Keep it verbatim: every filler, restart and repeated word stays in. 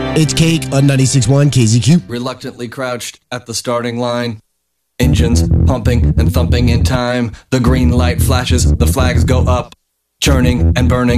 It's Cake on ninety-six point one K Z Q. Reluctantly crouched at the starting line. Engines pumping and thumping in time. The green light flashes, the flags go up. Churning and burning.